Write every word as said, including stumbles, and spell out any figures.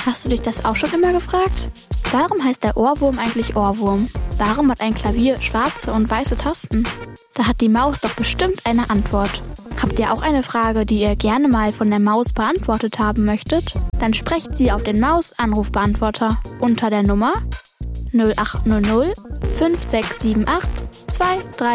Hast du dich das auch schon immer gefragt? Warum heißt der Ohrwurm eigentlich Ohrwurm? Warum hat ein Klavier schwarze und weiße Tasten? Da hat die Maus doch bestimmt eine Antwort. Habt ihr auch eine Frage, die ihr gerne mal von der Maus beantwortet haben möchtet? Dann sprecht sie auf den Maus-Anrufbeantworter unter der Nummer null acht null null fünf sechs sieben acht zwei drei